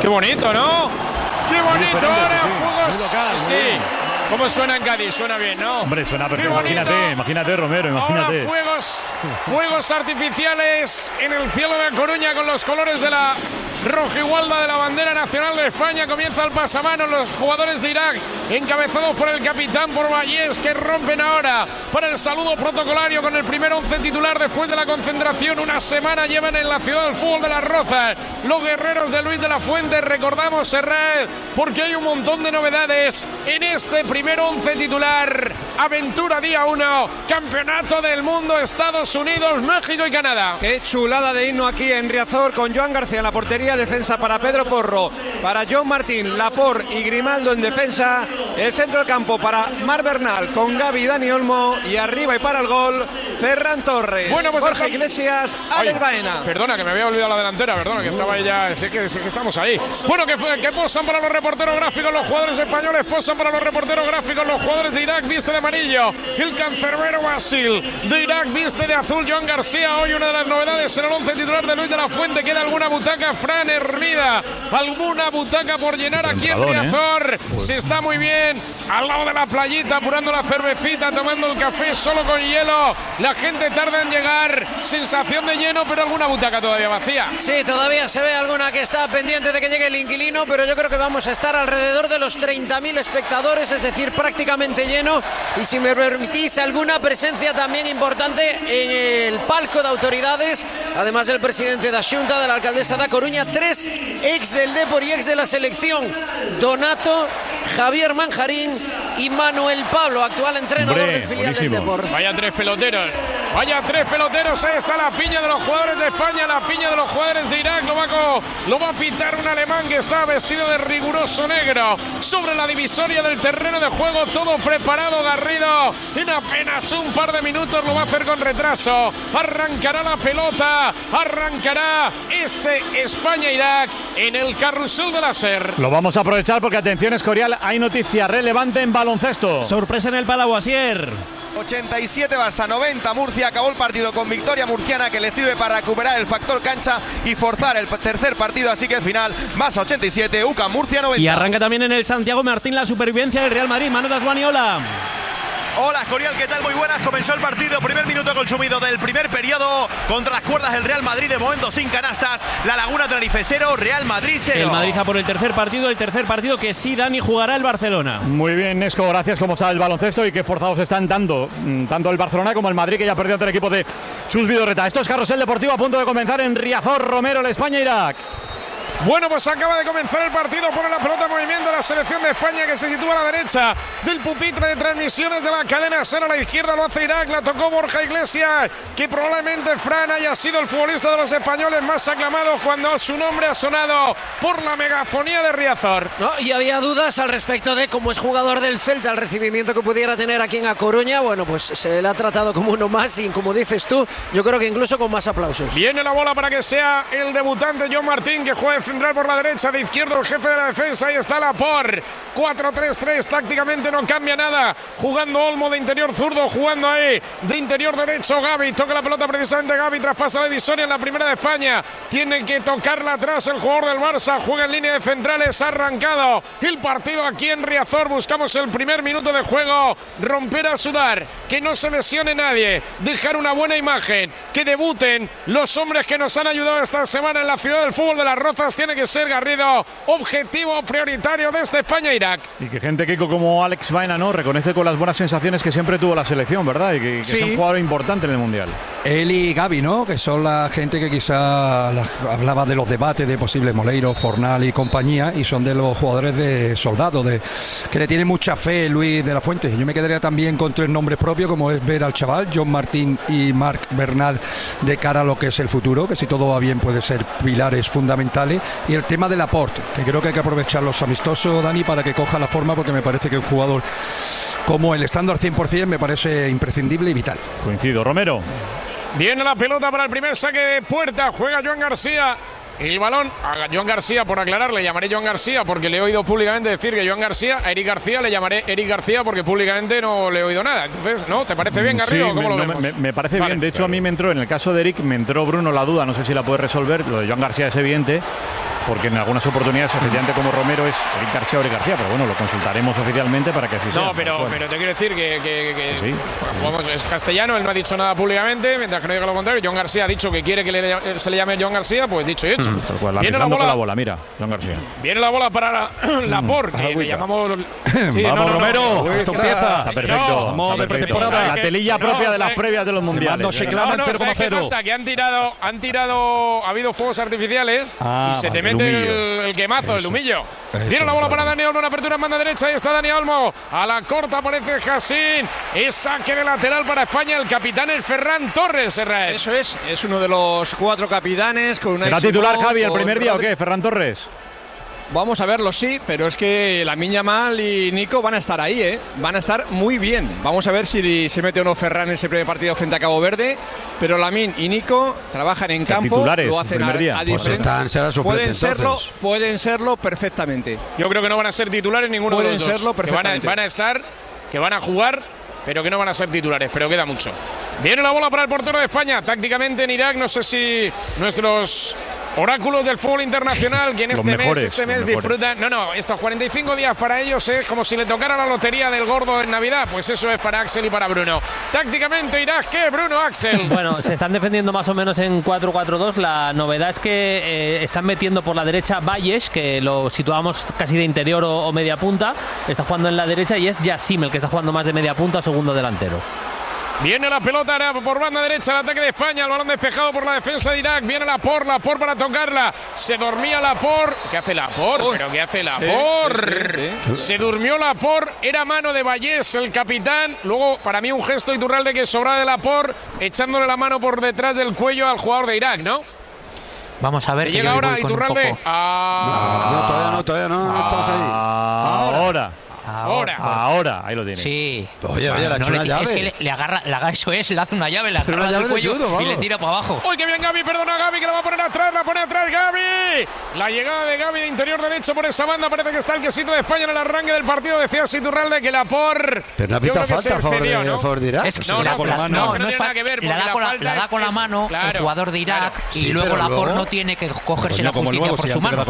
Qué bonito, ¿no? Qué bonito ahora, fuegos. Local, sí. ¿Cómo suena en Cádiz? Suena bien, ¿no? Hombre, suena perfecto. Imagínate, Romero, imagínate. Ahora fuegos artificiales en el cielo de Coruña con los colores de la rojigualda de la bandera nacional de España. Comienza el pasamanos, los jugadores de Irak, encabezados por el capitán, por Vallés, que rompen ahora para el saludo protocolario con el primer 11 titular después de la concentración. Una semana llevan en la ciudad del fútbol de Las Rozas los guerreros de Luis de la Fuente. Recordamos, Serrat, porque hay un montón de novedades en este primer 11 titular. Aventura día 1, campeonato del mundo, Estados Unidos, México y Canadá. Qué chulada de himno aquí en Riazor, con Joan García en la portería, defensa para Pedro Porro, para John Martín, Laporte y Grimaldo en defensa, el centro del campo para Marc Bernal con Gavi y Dani Olmo, y arriba y para el gol Ferran Torres, bueno, pues Jorge Iglesias, Alex Baena. Perdona, que me había olvidado la delantera, perdona, que estaba ya, sé que estamos ahí. Bueno, que posan para los reporteros gráficos los jugadores españoles, posan para los reporteros gráficos los jugadores de Irak, viste de amarillo el cancerbero Basil, de Irak viste de azul Joan García. Hoy una de las novedades en el 11 titular de Luis de la Fuente. Queda alguna butaca, Fran Hermida, alguna butaca por llenar aquí en Riazor. Se está muy bien al lado de la playita, apurando la cervecita, tomando el café solo con hielo. La gente tarda en llegar, sensación de lleno, pero alguna butaca todavía vacía. Sí, todavía se ve alguna que está pendiente de que llegue el inquilino, pero yo creo que vamos a estar alrededor de los 30.000 espectadores, es decir, prácticamente lleno. Y si me permitís, alguna presencia también importante en el palco de autoridades, además del presidente da Xunta, de la alcaldesa da Coruña, 3 ex del Depor y ex de la selección: Donato, Javier Manjarín y Manuel Pablo, actual entrenador del filial del Depor. Vaya tres peloteros, ahí está la piña de los jugadores de España, la piña de los jugadores de Irak. Lo va a pitar un alemán que está vestido de riguroso negro sobre la divisoria del terreno de juego, todo preparado. Garrido en apenas un par de minutos lo va a hacer con retraso. Arrancará la pelota, arrancará este España-Irak en el carrusel de la SER. Lo vamos a aprovechar porque, atención, Escorial, hay noticia relevante en baloncesto. Sorpresa en el Palau, Asier. 87 Barça, 90 Murcia. Acabó el partido con victoria murciana que le sirve para recuperar el factor cancha y forzar el tercer partido. Así que el final, Barça 87, UCAM Murcia 90. Y arranca también en el Santiago Martín la supervivencia del Real Madrid. Manu Dasguani, hola. Hola, Escorial, ¿qué tal? Muy buenas. Comenzó el partido, primer minuto consumido del primer periodo. Contra las cuerdas el Real Madrid, de momento sin canastas. La Laguna, Tenerife 0, Real Madrid 0. El Madrid va por el tercer partido que sí, Dani, jugará el Barcelona. Muy bien, Nesco, gracias. ¿Cómo está el baloncesto? Y qué forzados están tanto el Barcelona como el Madrid, que ya perdió ante el equipo de Chus Vidorreta. Esto es Carrusel Deportivo, a punto de comenzar en Riazor. Romero, el España-Irak. Bueno, pues acaba de comenzar el partido. Pone la pelota en movimiento la selección de España, que se sitúa a la derecha del pupitre de transmisiones de la cadena SER. A la izquierda lo hace Irak, la tocó Borja Iglesias, que probablemente Fran haya sido el futbolista de los españoles más aclamado cuando su nombre ha sonado por la megafonía de Riazor. No, y había dudas al respecto de cómo es jugador del Celta, el recibimiento que pudiera tener aquí en A Coruña. Bueno, pues se le ha tratado como uno más y, como dices tú, yo creo que incluso con más aplausos. Viene la bola para que sea el debutante John Martín, que juega central por la derecha, de izquierdo el jefe de la defensa. Ahí está Laporte, 4-3-3, tácticamente no cambia nada, jugando Olmo de interior zurdo, jugando ahí de interior derecho Gavi, toca la pelota precisamente Gavi, traspasa la divisoria en la primera de España, tiene que tocarla atrás el jugador del Barça, juega en línea de centrales, ha arrancado el partido aquí en Riazor. Buscamos el primer minuto de juego, romper a sudar, que no se lesione nadie, dejar una buena imagen, que debuten los hombres que nos han ayudado esta semana en la ciudad del fútbol de Las Rozas. Tiene que ser, Garrido, objetivo prioritario de este España-Irak. Y que gente, Kiko, como Alex Baena, ¿no?, reconoce con las buenas sensaciones que siempre tuvo la selección, ¿verdad? Y que sí, es un jugador importante en el Mundial. Él y Gavi, ¿no?, que son la gente que quizá hablaba de los debates de posible Moleiro, Fornal y compañía, y son de los jugadores de soldado, que le tiene mucha fe Luis de la Fuente. Yo me quedaría también con 3 nombres propios, como es ver al chaval, John Martín y Marc Bernal, de cara a lo que es el futuro, que si todo va bien puede ser pilares fundamentales. Y el tema del Laporte, que creo que hay que aprovechar los amistosos, Dani, para que coja la forma, porque me parece que un jugador como él, estando al 100%, me parece imprescindible y vital. Coincido. Romero. Viene la pelota para el primer saque de puerta, juega Joan García. El balón a Joan García, por aclarar, le llamaré Joan García porque le he oído públicamente decir que Joan García, a Eric García le llamaré Eric García porque públicamente no le he oído nada. Entonces, ¿no? ¿Te parece bien, Garrido? Sí, ¿Cómo lo vemos? Me parece bien. De hecho, a mí me entró, en el caso de Eric, me entró, Bruno, la duda, no sé si la puede resolver. Lo de Joan García es evidente. porque en algunas oportunidades, efectivamente, como Romero es Eric García o Eric García, pero bueno, lo consultaremos oficialmente para que así sea. No, pero te quiero decir que sí. Vamos, es castellano, él no ha dicho nada públicamente, mientras que no diga lo contrario. John García ha dicho que quiere que se le llame John García, pues dicho y hecho. Viene la bola, mira, John García. Viene la bola para Laporte, que le llamamos... Sí, vamos, Romero, esto empieza. Está perfecto. Vamos de pretemporada. La telilla propia de las previas de los mundiales. Se claman 0,0. ¿Qué pasa? Que han tirado, ha habido fuegos artificiales y se te mete el quemazo, el humillo. Viene la bola para Dani Olmo, una apertura en banda derecha, ahí está Dani Olmo. A la corta aparece Jacín. Es saque de lateral para España, el capitán es Ferran Torres, Herrera. Eso es uno de los 4 capitanes con una... ¿Será titular Javi el primer día o qué, Ferran Torres? Vamos a verlo, sí, pero es que Lamine Yamal y Nico van a estar ahí, van a estar muy bien. Vamos a ver si se mete o no Ferran en ese primer partido frente a Cabo Verde, pero Lamine y Nico trabajan en campo, lo hacen a diferencia. Pues pueden serlo perfectamente. Yo creo que no van a ser titulares ninguno de los dos. Pueden serlo perfectamente. Van a estar, que van a jugar, pero que no van a ser titulares, pero queda mucho. Viene la bola para el portero de España, tácticamente en Irak, no sé si nuestros oráculos del fútbol internacional, que en este mes disfrutan. No, estos 45 días para ellos es como si le tocara la lotería del gordo en Navidad. Pues eso es para Axel y para Bruno. Tácticamente Irak, ¿qué, Bruno, Axel? Bueno, se están defendiendo más o menos en 4-4-2. La novedad es que están metiendo por la derecha Valles, que lo situábamos casi de interior o media punta. Está jugando en la derecha, y es Yassim el que está jugando más de media punta o segundo delantero. Viene la pelota por banda derecha, el ataque de España, el balón despejado por la defensa de Irak. Viene Laporte para tocarla. Se dormía Laporte. ¿Qué hace Laporte? ¿Pero qué hace Laporte? Sí. Se durmió Laporte. Era mano de Vallés, el capitán. Luego, para mí, un gesto Iturralde que sobraba de Laporte, echándole la mano por detrás del cuello al jugador de Irak, ¿no? Vamos a ver. Llega ahora Iturralde. No, todavía no. Estamos ahí. Ahora, ahí lo tiene. Sí. Oye, le ha hecho una llave. Es que le agarra, eso es, le hace una llave, le agarra del cuello y le tira para abajo. ¡Uy, qué bien Gavi! Perdona Gavi, que la va a poner atrás, la pone atrás Gavi. La llegada de Gavi de interior derecho por esa banda, parece que está el quesito de España en el arranque del partido. Decía Iturralde que Laporte... Pero no ha pitado falta a favor de Irak. Es que no tiene nada que ver, la da con la mano el jugador de Irak, y luego Laporte no tiene que cogerse la justicia por su mano.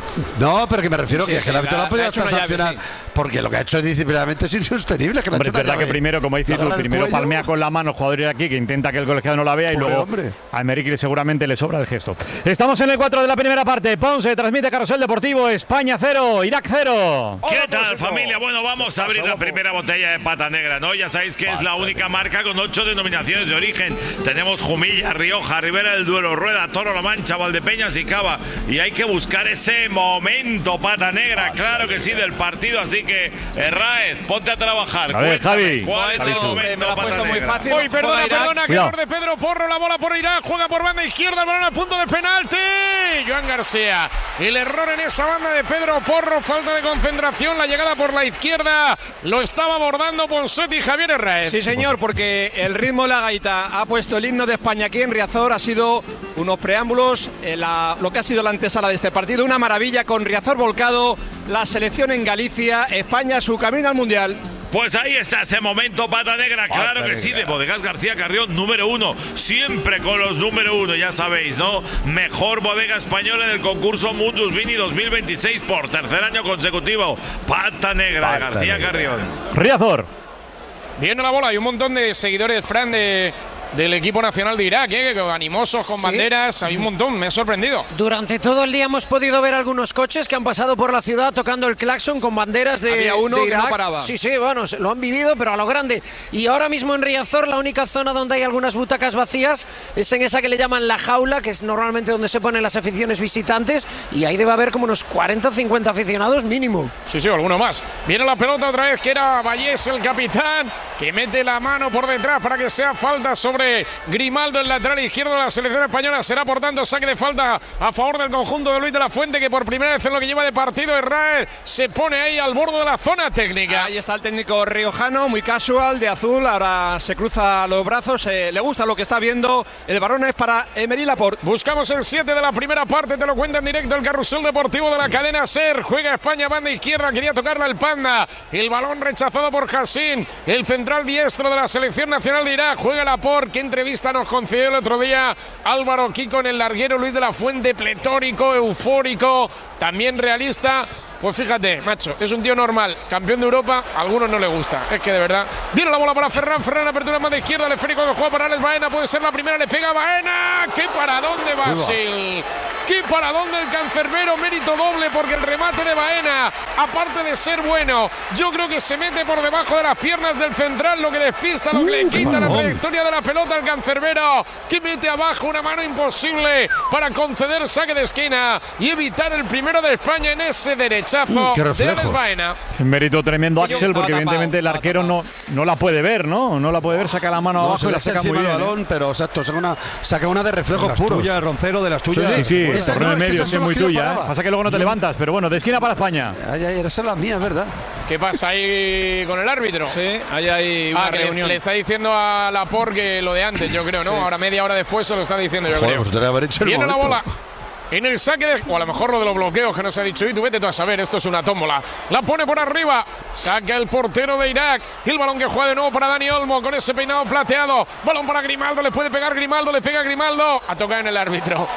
No, pero que me refiero que el árbitro la ha podido hasta sancionar, porque lo que ha hecho es disciplinadamente es insostenible. Que hombre, es verdad que primero, como dices tú, primero palmea con la mano el jugador de aquí, que intenta que el colegiado no la vea, y luego a Emery seguramente le sobra el gesto. Estamos en el 4 de la primera parte. Ponce transmite Carrusel Deportivo. España 0, Irak 0. ¿Qué tal, familia? Bueno, vamos a abrir la primera botella de Pata Negra, ¿no? Ya sabéis que es la única marca con 8 denominaciones de origen. Tenemos Jumilla, Rioja, Ribera del Duero, Rueda, Toro, La Mancha, Valdepeñas y Cava. Y hay que buscar ese momento, Pata Negra, claro que sí, del partido. Así que, Herráez, ponte a trabajar. A ver, Javi. ¿Cuál es el momento? Me lo ha puesto muy fácil. Uy, perdona, que error de Pedro Porro. La bola por Irak, juega por banda izquierda, el balón a punto de penalti. Joan García. El error en esa banda de Pedro Porro, falta de concentración. La llegada por la izquierda lo estaba abordando Ponseti y Javier Herráez. Sí, señor, porque el ritmo de la gaita ha puesto el himno de España aquí en Riazor. Ha sido unos preámbulos, lo que ha sido la antesala de este partido. Una maravilla, con Riazor volcado, la selección en Galicia, España su camino al Mundial. Pues ahí está ese momento, Pata Negra, claro que sí, de Bodegas García Carrión, número 1, siempre con los número 1, ya sabéis, ¿no? Mejor bodega española en el concurso Mundus Vini 2026 por tercer año consecutivo. Pata Negra de García Carrión. Riazor. Viene la bola, hay un montón de seguidores, Fran, del equipo nacional de Irak, animosos, con banderas, hay un montón, me ha sorprendido. Durante todo el día hemos podido ver algunos coches que han pasado por la ciudad tocando el claxon con banderas de Había uno de Irak. que no paraba. Sí, bueno, lo han vivido, pero a lo grande. Y ahora mismo en Riazor, la única zona donde hay algunas butacas vacías es en esa que le llaman la jaula, que es normalmente donde se ponen las aficiones visitantes, y ahí debe haber como unos 40 o 50 aficionados mínimo. Sí, alguno más. Viene la pelota otra vez, que era Vallés, el capitán, que mete la mano por detrás para que sea falta sobre Grimaldo, el lateral izquierdo de la selección española. Será por tanto saque de falta a favor del conjunto de Luis de la Fuente, que por primera vez en lo que lleva de partido Herráez se pone ahí al borde de la zona técnica. Ahí está el técnico riojano, muy casual, de azul. Ahora se cruza los brazos, le gusta lo que está viendo. El balón es para Emery Laporte. Buscamos el 7 de la primera parte, te lo cuenta en directo el Carrusel Deportivo de la cadena SER. Juega España, banda izquierda, quería tocarla el Panda. El balón rechazado por Jacín. El central central diestro de la selección nacional de Irak. Juega Laporte. ¿Qué entrevista nos concedió el otro día Álvaro Kiko en el larguero? Luis de la Fuente, pletórico, eufórico, también realista. Pues fíjate, macho, es un tío normal, campeón de Europa, a algunos no le gusta, es que de verdad. Viene la bola para Ferran, apertura más de izquierda, el esférico que juega para Alex Baena, puede ser la primera, le pega a Baena. ¡Qué paradón de Basil! ¡Qué paradón del cancerbero! Mérito doble porque el remate de Baena, aparte de ser bueno, yo creo que se mete por debajo de las piernas del central, lo que despista, lo que le quita la trayectoria de la pelota al cancerbero, que mete abajo una mano imposible para conceder saque de esquina y evitar el primero de España en ese derechazo de Alex Baena. Es un mérito tremendo, Axel, porque evidentemente el arquero no la puede ver, ¿no? No la puede ver, saca la mano abajo y la saca muy bien. Balón, pero exacto, saca una de reflejos puros. Tuya, Roncero, de las tuyas. Sí, el torneo de medio, es muy tuya. Pasa que luego no te levantas, pero bueno, de esquina para España. Esa es la mía, ¿verdad? ¿Qué pasa ahí con el árbitro? Sí, hay una reunión. Le está diciendo a Laporte que lo de antes, yo creo, ¿no? Sí. Ahora media hora después se lo está diciendo, yo creo. Pues viene la bola. En el saque o a lo mejor lo de los bloqueos que nos ha dicho, y tú vete tú a saber, esto es una tómbola. La pone por arriba, saca el portero de Irak. El balón que juega de nuevo para Dani Olmo con ese peinado plateado. Balón para Grimaldo, le puede pegar Grimaldo, le pega Grimaldo. Ha tocado en el árbitro.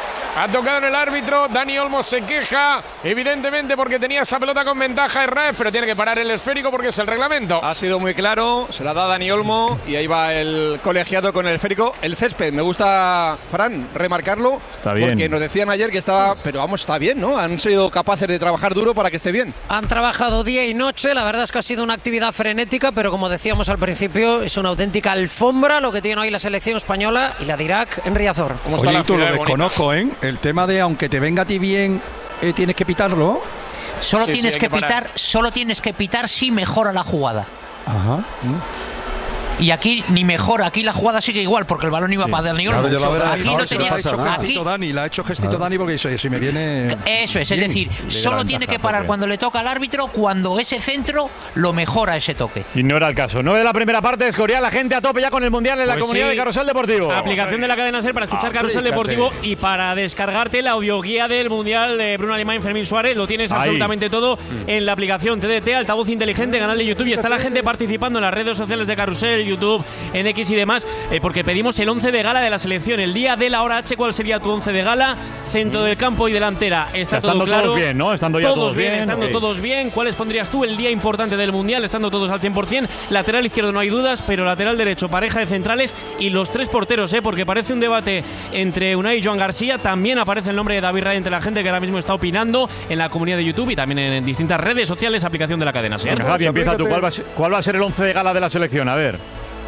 Dani Olmo se queja, evidentemente porque tenía esa pelota con ventaja Herrera, pero tiene que parar el esférico porque es el reglamento. Ha sido muy claro, se la da Dani Olmo y ahí va el colegiado con el esférico. El césped, me gusta, Fran, remarcarlo. Está bien. Porque nos decían ayer que estaba, pero vamos, está bien, ¿no? Han sido capaces de trabajar duro para que esté bien. Han trabajado día y noche, la verdad es que ha sido una actividad frenética, pero como decíamos al principio, es una auténtica alfombra lo que tiene hoy la selección española y la de Irak en Riazor. ¿Cómo está la ciudad? Lo desconozco, ¿eh? El tema de aunque te venga a ti bien, tienes que pitarlo. Solo tienes que pitar si mejora la jugada. Ajá. Y aquí ni mejor, aquí la jugada sigue igual porque el balón iba para Dani Olmo. Aquí no tenía gestito Dani, la ha hecho gestito Dani porque si me viene. Eso es decir, solo tiene que parar cuando le toca al árbitro, cuando ese centro lo mejora ese toque. Y no era el caso. 9 de la primera parte, Escorial, la gente a tope ya con el Mundial en la comunidad de Carrusel Deportivo. Aplicación de la cadena SER para escuchar Carrusel Deportivo y para descargarte la audioguía del Mundial de Bruno Alemán y Fermín Suárez. Lo tienes absolutamente todo en la aplicación TDT, altavoz inteligente, canal de YouTube, y está la gente participando en las redes sociales de Carrusel, YouTube, en X y demás, porque pedimos el 11 de gala de la selección. El día de la hora H, ¿cuál sería tu 11 de gala? Centro del campo y delantera. Está todo claro. Todos bien, ¿no? Estando ya todos bien. Estando todos bien. ¿Cuáles pondrías tú el día importante del Mundial? Estando todos al 100%. Lateral izquierdo no hay dudas, pero lateral derecho, pareja de centrales y los tres porteros, porque parece un debate entre Unai y Joan García. También aparece el nombre de David Raya entre la gente que ahora mismo está opinando en la comunidad de YouTube y también en distintas redes sociales, aplicación de la cadena SER. Javi, empieza tú. ¿Cuál va a ser el 11 de gala de la selección? A ver.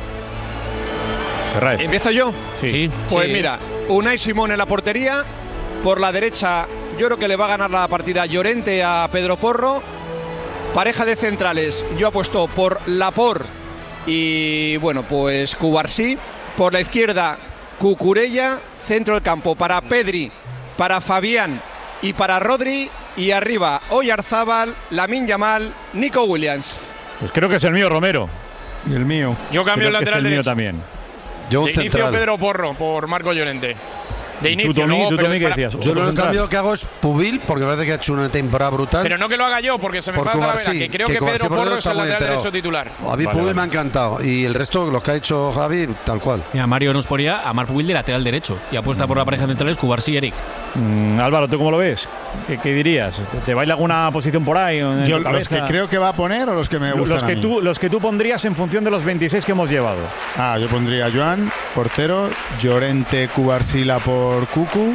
¿Empiezo yo? Sí. Pues mira, Unai Simón en la portería. Por la derecha, yo creo que le va a ganar la partida Llorente a Pedro Porro. Pareja de centrales, yo apuesto por Laporte y, bueno, pues Cubarsí. Por la izquierda, Cucurella. Centro del campo para Pedri, para Fabián y para Rodri. Y arriba, Oyarzábal, Lamine Yamal, Nico Williams. Pues creo que es el mío, Romero. Y el mío. Yo cambio el lateral derecho. También. Yo de inicio Pedro Porro por Marco Llorente. De inicio, yo el cambio que hago es Pubil, porque parece que ha hecho una temporada brutal. Pero no que lo haga yo, porque se me falta la verdad, que creo que Pedro Porro es el lateral derecho titular. A mí Pubil me ha encantado. Y el resto, los que ha hecho Javi, tal cual. Mira, Mario nos ponía a Marc Pubil de lateral derecho y apuesta por la pareja de centrales Cubarsí y Eric. Álvaro, ¿tú cómo lo ves? ¿Qué dirías? ¿Te baila alguna posición por ahí? Yo los que creo que va a poner o los que me gustan los que tú pondrías en función de los 26 que hemos llevado. Yo pondría a Joan, portero, Llorente, Cubarsí por Cucu,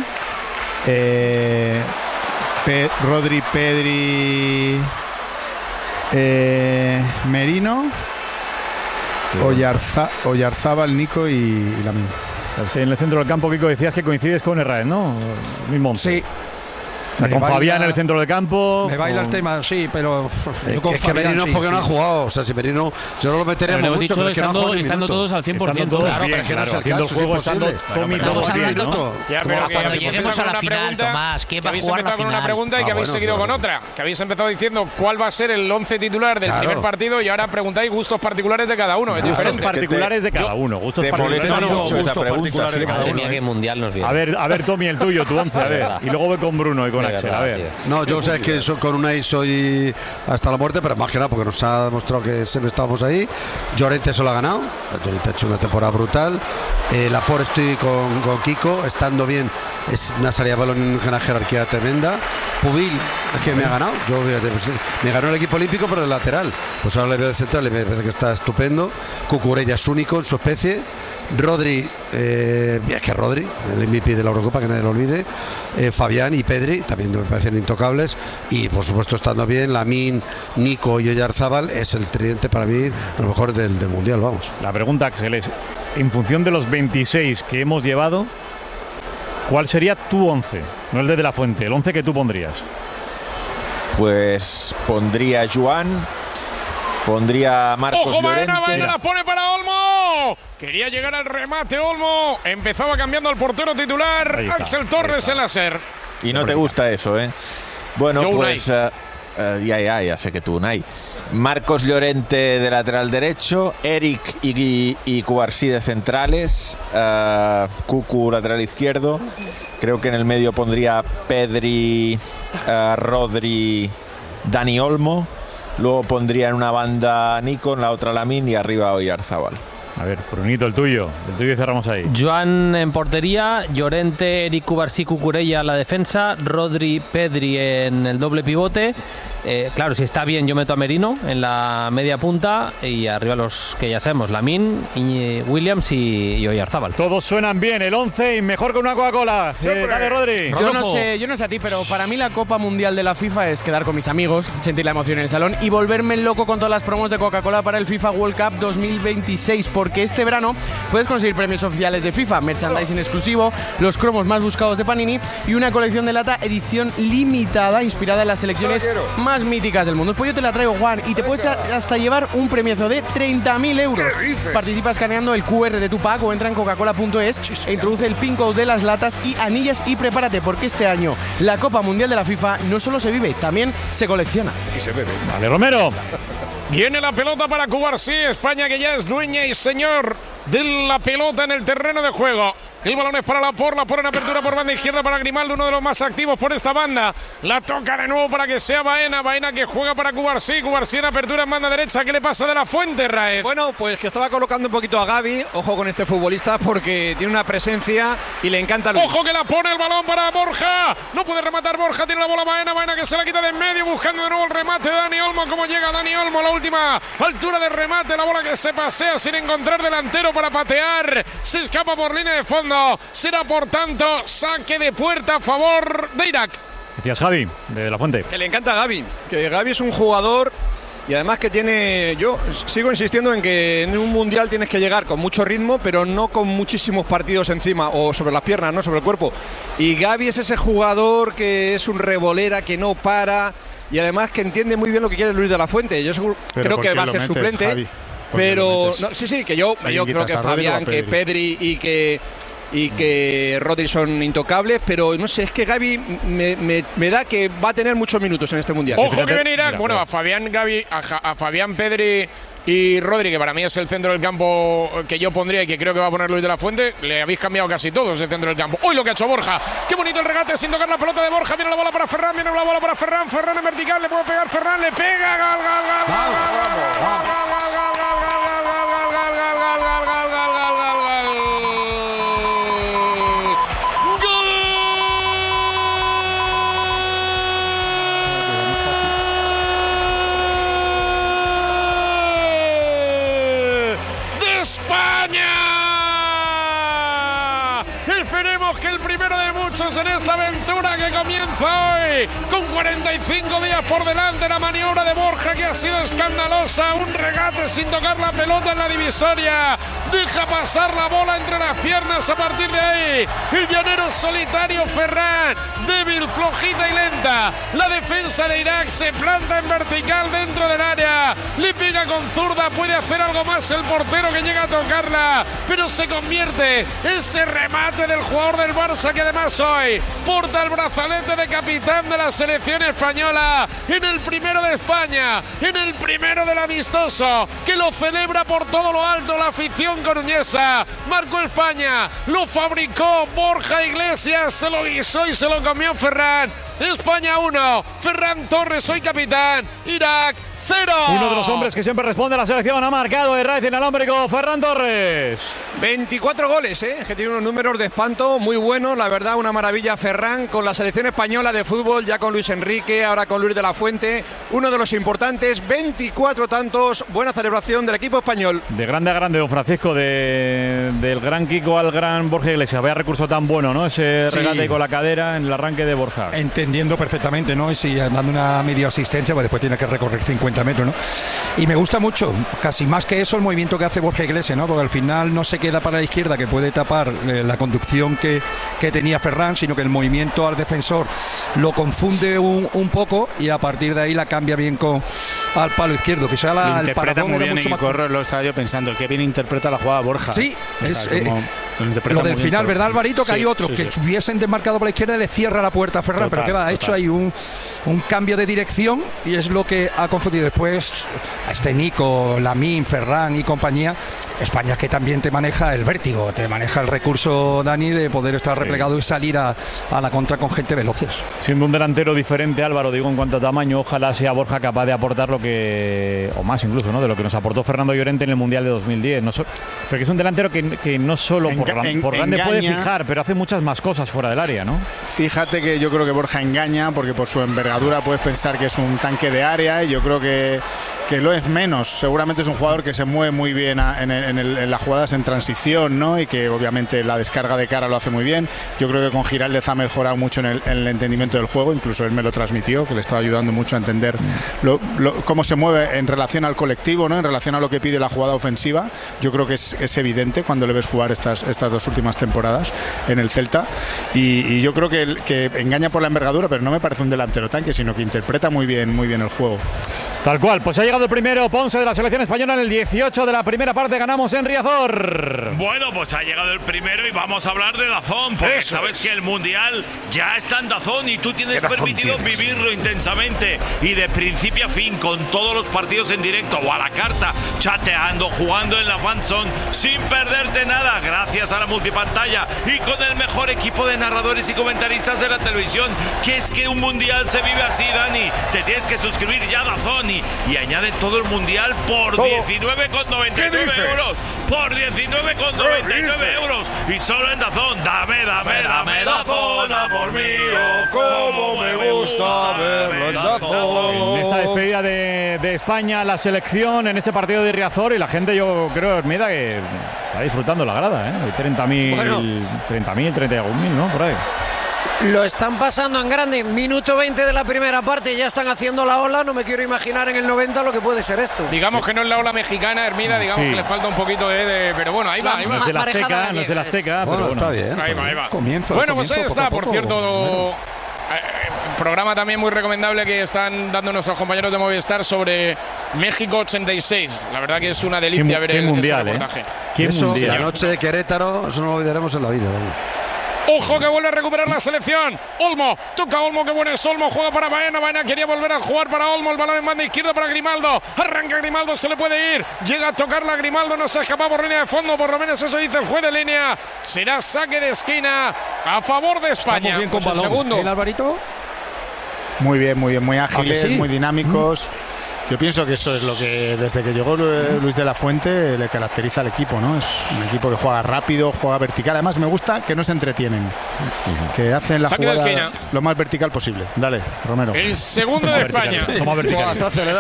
Rodri, Pedri, Merino, Oyarzábal, Nico y Lamine. Es que en el centro del campo, Kiko, decías que coincides con Herrera, ¿no? Mismo. Sí. O sea, con Fabián en el centro del campo. Me baila el tema, sí, pero yo con Fabián, que Merino sí, porque no ha jugado. O sea, si Merino, yo no lo metería mucho, dicho, pero estando todos al 100%. Claro, pero es que no es el caso, el juego estando todos bien, ¿no? Ya, pero cuando lleguemos a la final, Tomás, ¿qué va a jugar la final? Habéis empezado con una pregunta y que habéis seguido con otra. Que habéis empezado diciendo cuál va a ser el 11 titular del primer partido y ahora preguntáis gustos particulares de cada uno. Gustos particulares de cada uno. Gustos particulares de cada uno. Madre mía, qué mundial nos viene. A ver, Tommy, el tuyo, tu 11, a ver. Y luego voy con Bruno y con Axel, a ver. No, yo sé que con Unai soy hasta la muerte, pero más que nada porque nos ha demostrado que siempre estábamos ahí. Llorente se lo ha ganado. Llorente ha hecho una temporada brutal. Laporte estoy con Kiko, estando bien. Es una salida de balón en una jerarquía tremenda. Pubil, es que me ha ganado. Yo, fíjate, pues, me ganó el equipo olímpico, pero de lateral. Pues ahora le veo de central, le parece que está estupendo. Cucurella es único en su especie. Rodri, es que Rodri, el MVP de la Eurocopa, que nadie lo olvide. Fabián y Pedri, también me parecen intocables. Y por supuesto, estando bien, Lamine, Nico y Oyarzábal es el tridente para mí, a lo mejor del Mundial, vamos. La pregunta, Axel, es: en función de los 26 que hemos llevado, ¿cuál sería tu 11? No el de la Fuente, el 11 que tú pondrías. Pues pondría a Joan, pondría a Marcos ¡Ojo, Llorente! Baena la pone para Olmo! Quería llegar al remate Olmo. Empezaba cambiando al portero titular, Axel Torres en la SER. Y no te gusta eso, ¿eh? Bueno, yo pues ya sé que tú, Unai. Marcos Llorente de lateral derecho, Eric y Cubarsí de centrales, Cucu lateral izquierdo. Creo que en el medio pondría Pedri, Rodri, Dani Olmo. Luego pondría en una banda Nico, en la otra Lamine y arriba Oyarzábal. A ver, Brunito, el tuyo y cerramos ahí. Joan en portería, Llorente, Eric, Cubarsí, Cucurella en la defensa, Rodri, Pedri en el doble pivote. Claro, si está bien yo meto a Merino en la media punta y arriba los que ya sabemos, Lamine, Williams y Oyarzábal. Todos suenan bien, el 11 y mejor que una Coca-Cola. Dale, Rodri. Yo no sé a ti, pero para mí la Copa Mundial de la FIFA es quedar con mis amigos, sentir la emoción en el salón y volverme loco con todas las promos de Coca-Cola para el FIFA World Cup 2026, porque este verano puedes conseguir premios oficiales de FIFA, merchandising exclusivo, los cromos más buscados de Panini y una colección de lata edición limitada inspirada en las selecciones más míticas del mundo. Pues yo te la traigo, Juan, y te puedes hasta llevar un premiazo de 30.000 euros. Participa escaneando el QR de tu pack o entra en coca-cola.es e introduce el pin code de las latas y anillas y prepárate, porque este año la Copa Mundial de la FIFA no solo se vive, también se colecciona. Y se bebe. Vale, Romero. Viene la pelota para Cubarsí, España que ya es dueña y señor de la pelota en el terreno de juego. El balón es para Laporte en apertura por banda izquierda para Grimaldo, uno de los más activos por esta banda. La toca de nuevo para que sea Baena que juega para Cubarsí en apertura en banda derecha. ¿Qué le pasa de la Fuente, Raez? Bueno, pues que estaba colocando un poquito a Gavi. Ojo con este futbolista porque tiene una presencia y le encanta Luis. Ojo que la pone el balón para Borja. No puede rematar Borja, tiene la bola Baena que se la quita de en medio, buscando de nuevo el remate de Dani Olmo. ¿Cómo llega Dani Olmo a la última altura de remate? La bola que se pasea sin encontrar delantero para patear. Se escapa por línea de fondo. Será por tanto saque de puerta a favor de Irak. Decías Javi, de la Fuente. Que le encanta a Gavi, que Gavi es un jugador y además que tiene, yo sigo insistiendo en que en un mundial tienes que llegar con mucho ritmo, pero no con muchísimos partidos encima o sobre las piernas, no sobre el cuerpo. Y Gavi es ese jugador que es un revolera, que no para y además que entiende muy bien lo que quiere Luis de la Fuente. Yo creo que va a ser suplente, Javi? Pero no, sí, que yo creo que Fabián, que Pedri y que Rodri son intocables, pero no sé, es que Gavi me da que va a tener muchos minutos en este mundial. Ojo que viene Irak, bueno, a Fabián, Gavi, a Fabián, Pedri y Rodri, que para mí es el centro del campo que yo pondría y que creo que va a poner Luis de la Fuente. Le habéis cambiado casi todos el centro del campo. ¡Uy, lo que ha hecho Borja! ¡Qué bonito el regate sin tocar la pelota de Borja! Viene la bola para Ferran, Ferran en vertical, le puede pegar Ferran, le pega, que el primero de muchos en esta aventura que comienza hoy, con 45 días por delante. La maniobra de Borja, que ha sido escandalosa, un regate sin tocar la pelota en la divisoria, deja pasar la bola entre las piernas. A partir de ahí, el llanero solitario Ferran, débil, flojita y lenta. La defensa de Irak se planta en vertical dentro del área, le pega con zurda, puede hacer algo más el portero que llega a tocarla, pero se convierte ese remate del jugador jugador del Barça que además hoy porta el brazalete de capitán de la selección española en el primero de España, en el primero del amistoso, que lo celebra por todo lo alto la afición coruñesa. Marcó España, lo fabricó Borja Iglesias, se lo guisó y se lo comió Ferran. España 1, Ferran Torres hoy capitán, Irak 0. Uno de los hombres que siempre responde a la selección ha marcado el Racing inalámbrico, Ferran Torres. 24 goles, que tiene unos números de espanto muy buenos, la verdad, una maravilla Ferran con la selección española de fútbol, ya con Luis Enrique, ahora con Luis de la Fuente, uno de los importantes, 24 tantos, buena celebración del equipo español. De grande a grande, don Francisco, del gran Kiko al gran Borja Iglesias, vaya recurso tan bueno, ¿no? Ese regate con la cadera en el arranque de Borja. Entendiendo perfectamente, ¿no? Y si dando una media asistencia, pues después tiene que recorrer 50 metros, ¿no? Y me gusta mucho, casi más que eso, el movimiento que hace Borja Iglesias, ¿no? Porque al final no se queda para la izquierda, que puede tapar la conducción que tenía Ferran, sino que el movimiento al defensor lo confunde un poco y a partir de ahí la cambia bien al palo izquierdo. Quizá lo interpreta muy bien y corre, lo estaba yo pensando, que bien interpreta la jugada Borja. Sí, lo del final, todo. ¿Verdad, Alvarito? Que sí, hay otros que hubiesen desmarcado por la izquierda y le cierra la puerta a Ferran, pero que va, ha hecho ahí un cambio de dirección y es lo que ha confundido después a Nico, Lamine, Ferran y compañía. España que también te maneja el vértigo, te maneja el recurso, Dani, de poder estar replegado y salir a la contra con gente veloces. Siendo un delantero diferente, Álvaro, digo, en cuanto a tamaño, ojalá sea Borja capaz de aportar lo que, o más incluso, ¿no? De lo que nos aportó Fernando Llorente en el Mundial de 2010. Porque es un delantero que no solo por grande puede fijar, pero hace muchas más cosas fuera del área, ¿no? Fíjate que yo creo que Borja engaña, porque por su envergadura puedes pensar que es un tanque de área, y yo creo que lo es menos. Seguramente es un jugador que se mueve muy bien en las jugadas en transición, ¿no? Y que obviamente la descarga de cara lo hace muy bien. Yo creo que con Giraldez ha mejorado mucho en el entendimiento del juego, incluso él me lo transmitió, que le estaba ayudando mucho a entender cómo se mueve en relación al colectivo, ¿no? En relación a lo que pide la jugada ofensiva. Yo creo que es evidente cuando le ves jugar estas dos últimas temporadas en el Celta, y yo creo que engaña por la envergadura, pero no me parece un delantero tanque, sino que interpreta muy bien el juego. Tal cual, pues ha llegado el primero Ponce de la selección española en el 18 de la primera parte, ganamos en Riazor. Bueno, pues ha llegado el primero y vamos a hablar de DAZN, porque sabes que el Mundial ya está en DAZN y tú tienes permitido vivirlo intensamente y de principio a fin, con todos los partidos en directo o a la carta, chateando, jugando en la fanzone, sin perderte nada, gracias a la multipantalla y con el mejor equipo de narradores y comentaristas de la televisión. Que es que un Mundial se vive así, Dani. Te tienes que suscribir ya a DAZN y añade todo el Mundial por 19,99 euros. Por 19,99 euros. Y solo en DAZN. Dame DAZN, amor mío. Cómo me gusta verlo en DAZN. En esta despedida de España, la selección, en este partido de Riazor, y la gente, yo creo, Hermida, que está disfrutando la grada, ¿eh? 30.000, 31.000, ¿no? Por ahí. Lo están pasando en grande. Minuto 20 de la primera parte, ya están haciendo la ola. No me quiero imaginar en el 90 lo que puede ser esto. Digamos que no es la ola mexicana, Hermida, digamos que le falta un poquito de pero bueno, ahí va. No es el Azteca, pero bueno. Está bien. Ahí va. Bueno, pues ahí está, por cierto. Programa también muy recomendable que están dando nuestros compañeros de Movistar sobre México 86. La verdad que es una delicia ver ese reportaje. La noche de Querétaro, eso no lo olvidaremos en la vida, vamos. Ojo que vuelve a recuperar la selección. Olmo, toca Olmo, que bueno es Olmo, juega para Baena. Baena quería volver a jugar para Olmo, el balón en banda izquierda para Grimaldo. Arranca Grimaldo, se le puede ir. Llega a tocarla a Grimaldo, no se escapa por línea de fondo, por lo menos eso dice el juez de línea. Será saque de esquina a favor de España. Estamos bien con balón. Segundo. ¿El Alvarito? Muy bien, muy ágiles, sí, muy dinámicos. Yo pienso que eso es lo que desde que llegó Luis de la Fuente le caracteriza al equipo, ¿no? Es un equipo que juega rápido, juega vertical. Además me gusta que no se entretienen, que hacen la jugada lo más vertical posible. Dale, Romero. El segundo de España. Somos verticales.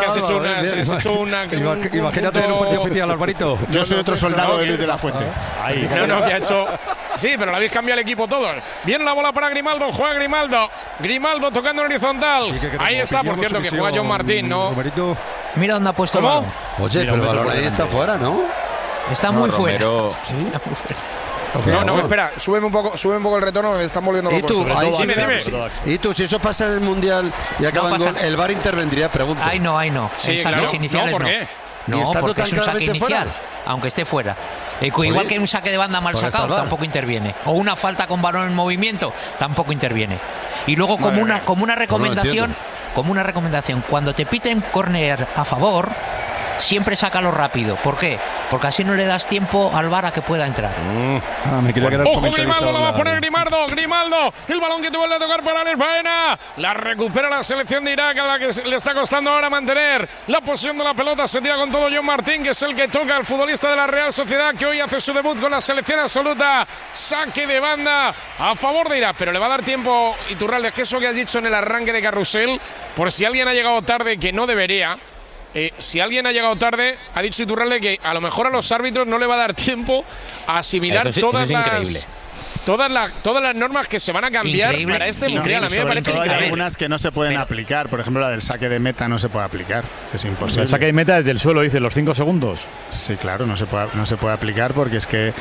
Imagínate en un partido oficial, Alvarito. Yo soy otro soldado de Luis de la Fuente. No, que ha hecho... Sí, pero lo habéis cambiado el equipo todos. Viene la bola para Grimaldo, juega Grimaldo. Grimaldo tocando en horizontal. Ahí está, por cierto, que juega John Martín, ¿no? Roberito. Mira dónde ha puesto el balón. Oye, pero el balón ahí está fuera, ¿no? Está muy fuera. ¿Sí? No, espera, súbeme un poco el retorno, me están volviendo locos. Dime. Y tú, si eso pasa en el Mundial y acaba en gol, ¿el VAR intervendría? Pregunto. Ahí no. Sí, claro. Iniciales, ¿por qué? No, porque es un saque inicial, aunque esté fuera. Igual que en un saque de banda mal sacado, tampoco interviene. O una falta con balón en movimiento, tampoco interviene. Y luego como una recomendación, cuando te piten córner a favor, siempre sácalo rápido. ¿Por qué? Porque así no le das tiempo al VAR a que pueda entrar. Ojo, Grimaldo, lo va a poner Grimaldo, el balón que te vuelve a tocar para Alex Baena. La recupera la selección de Irak, a la que le está costando ahora mantener la posesión de la pelota. Se tira con todo John Martín, que es el que toca al futbolista de la Real Sociedad, que hoy hace su debut con la selección absoluta. Saque de banda a favor de Irak, pero le va a dar tiempo Iturralde, que eso que has dicho en el arranque de carrusel, por si alguien ha llegado tarde, que no debería. Si alguien ha llegado tarde, ha dicho Iturralde que a lo mejor a los árbitros no le va a dar tiempo a asimilar todas las normas que se van a cambiar para este mundial. A mí me parece increíble. Hay algunas que no se pueden aplicar. Por ejemplo, la del saque de meta no se puede aplicar. Es imposible. El saque de meta desde el suelo, dice, los 5 segundos. Sí, claro, no se puede aplicar porque es que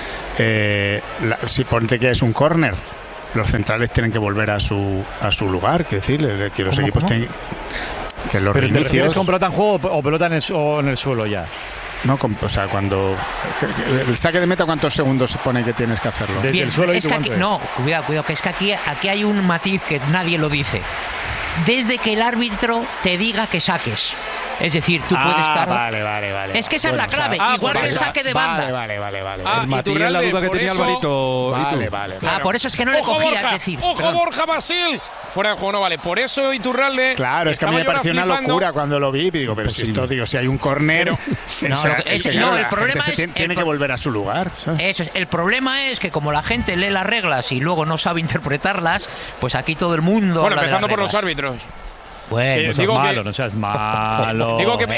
si ponte que es un córner, los centrales tienen que volver a su lugar. Quiero decir, que los equipos tienen que los ¿Pero reinicios... te refieres con pelota en juego o pelota en el suelo ya? No, o sea, cuando el saque de meta, ¿cuántos segundos se pone que tienes que hacerlo? Desde el suelo. Es que aquí, no, cuidado, que es que aquí hay un matiz que nadie lo dice. Desde que el árbitro te diga que saques. Es decir, tú puedes estar... Vale. Es que esa es la clave, igual que el saque de banda. Vale. El matiz es la duda que tenía Alvarito. Vale. Por eso es que no le cogía, Borja, es decir... ¡Ojo, Borja Basil! Fuera de juego no vale. Por eso Iturralde... Claro, es que a mí me pareció una locura cuando lo vi. Digo, pero si esto, si hay un córner... el problema es... Tiene que volver a su lugar. Eso es. El problema es que como la gente lee las reglas y luego no sabe interpretarlas, pues aquí todo el mundo... Bueno, empezando por los árbitros. Bueno, no seas malo. Digo que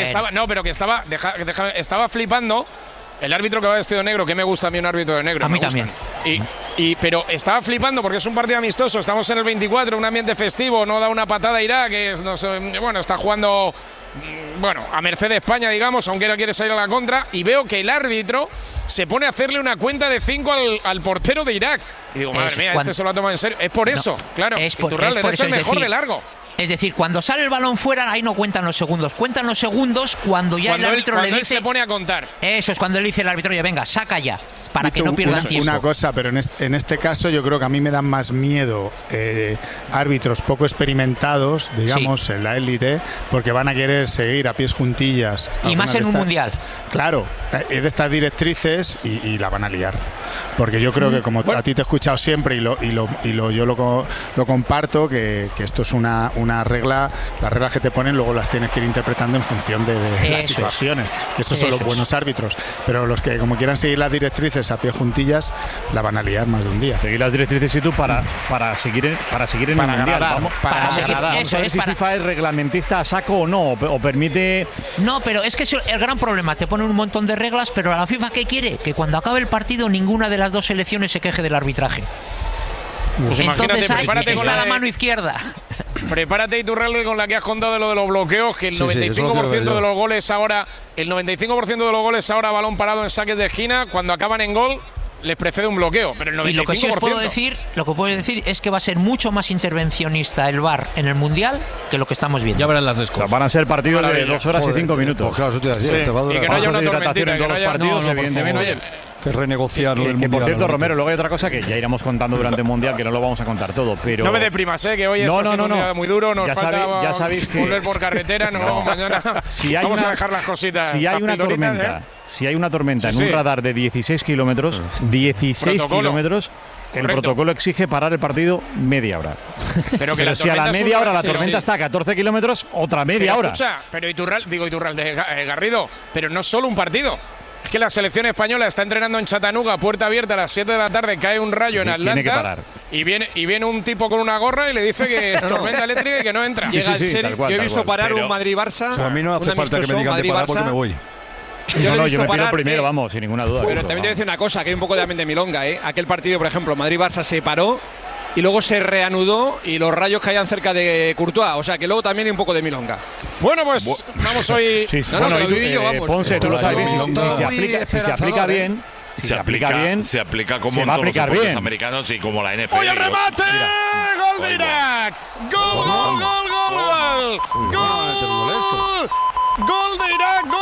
estaba flipando el árbitro que va vestido de negro, que me gusta a mí un árbitro de negro. A mí también. Pero estaba flipando porque es un partido amistoso, estamos en el 24, un ambiente festivo, no da una patada a Irak, que está jugando a merced de España, digamos, aunque no quiere salir a la contra, y veo que el árbitro se pone a hacerle una cuenta de 5 al portero de Irak. Y digo, madre mía, este se lo ha tomado en serio. Es por eso, claro. Iturralde es el mejor de largo. Es decir, cuando sale el balón fuera, ahí no cuentan los segundos. Cuentan los segundos cuando el árbitro le dice... Él se pone a contar. Eso es cuando le dice el árbitro, oye, venga, saca ya, para que no pierdan tiempo. Una cosa, pero en este caso yo creo que a mí me dan más miedo árbitros poco experimentados, digamos, en la élite, porque van a querer seguir a pies juntillas. Y más en un mundial. Claro, es de estas directrices y la van a liar. Porque yo creo que como a ti te he escuchado siempre yo lo comparto, que esto es una regla, las reglas que te ponen luego las tienes que ir interpretando en función de las situaciones, que estos son los buenos árbitros, pero los que como quieran seguir las directrices a pie juntillas la van a liar más de un día. Seguir las directrices y tú para seguir en el mundial. Vamos a ver si FIFA es reglamentista a saco o no, o permite... No, pero es que es el gran problema, te ponen un montón de reglas, pero a la FIFA ¿qué quiere? Que cuando acabe el partido ninguna de las dos selecciones se queje del arbitraje. Pues entonces prepárate con la mano izquierda. Prepárate, Iturralde, con la que has contado de lo de los bloqueos, que el 95% de los goles ahora, balón parado en saques de esquina, cuando acaban en gol les precede un bloqueo, pero el 95%. Y lo que sí os puedo decir, es que va a ser mucho más intervencionista el VAR en el mundial que lo que estamos viendo. Ya verán las descos. Van a ser partidos de 2 horas y 5 minutos. Pues claro, eso te decía, te va a durar. Y que no haya una tormentita, en todos los partidos, evidentemente. Que renegociar que por cierto, Romero, luego hay otra cosa que ya iremos contando durante el mundial, que no lo vamos a contar todo, pero no me deprimas, que hoy está siendo un día muy duro, nos falta volver por carretera, nos vamos mañana. Vamos a dejar las cositas. Si hay una tormenta en un radar de 16 kilómetros, el protocolo exige parar el partido media hora. Pero si a la media hora la tormenta está a 14 kilómetros, otra media hora. Escucha, pero Iturralde, Garrido, pero no solo un partido. Es que la selección española está entrenando en Chattanooga, puerta abierta a las 7 de la tarde, cae un rayo en Atlanta. Tiene que parar. Y viene un tipo con una gorra y le dice que es tormenta eléctrica y que no entra. Llega el serio. Yo he visto parar un Madrid-Barça. A mí no hace falta que me digan de parar porque me voy. Yo me pido primero, vamos, sin ninguna duda. Pero también te voy a decir una cosa, que hay un poco de ambiente de milonga, Aquel partido, por ejemplo, Madrid-Barça se paró y luego se reanudó y los rayos caían cerca de Courtois, o sea que luego también hay un poco de milonga. Bueno, pues vamos hoy... Ponce, tú lo sabes bien, si se aplica bien... Se aplica como en todos los deportes americanos y como la NFL. ¡Oye, el remate! ¡Gol de Irak! ¡Gol! ¡Gol de Irak! ¡Gol de 2!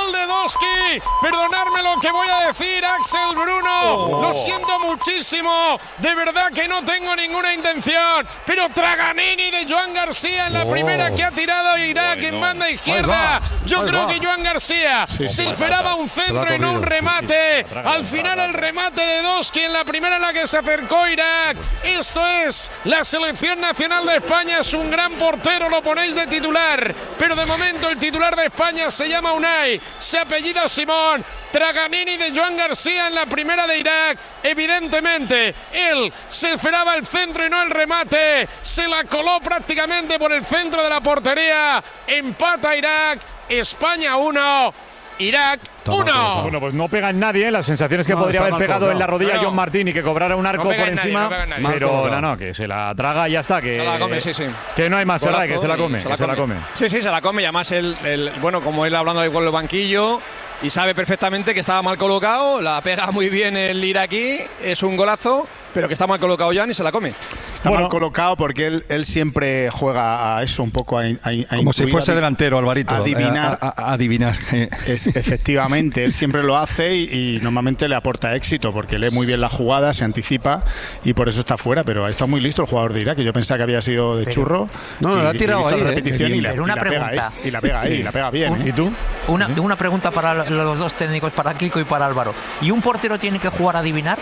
Lewandowski. Perdonadme lo que voy a decir, Axel Bruno. Lo siento muchísimo. De verdad que no tengo ninguna intención. Pero Traganini de Joan García en la primera que ha tirado Irak en banda izquierda. Yo creo que Joan García se esperaba un centro y no un remate. Al final el remate de Doski en la primera en la que se acercó Irak. Esto es la selección nacional de España. Es un gran portero, lo ponéis de titular. Pero de momento el titular de España se llama Unai, se apellida Simón. Traganini de Joan García en la primera de Irak. Evidentemente, él se esperaba el centro y no el remate. Se la coló prácticamente por el centro de la portería. Empata Irak. España 1, Irak 1. Bueno, pues no pega en nadie. Las sensaciones que podría haber pegado en la rodilla John Martín y que cobrara un arco por encima. Pero no, que se la traga y ya está. Que, se la come, que no hay más, ¿verdad? Que se la come. Se la come. Sí, se la come. Y además, bueno, como él hablando igual del banquillo, y sabe perfectamente que estaba mal colocado, la pega muy bien el iraquí, es un golazo, pero que está mal colocado Jan y se la come. Está mal colocado porque él siempre juega a eso, un poco a como si fuese delantero, Alvarito. Adivinar. Adivinar. Efectivamente, él siempre lo hace y normalmente le aporta éxito porque lee muy bien la jugada, se anticipa y por eso está fuera, pero está muy listo el jugador de Irak, que yo pensaba que había sido de churro. No, la ha tirado ahí. Repetición y la pregunta. pega ahí, y la pega bien. ¿Y tú? Una pregunta para los dos técnicos, para Kiko y para Álvaro. ¿Y un portero tiene que jugar a adivinar?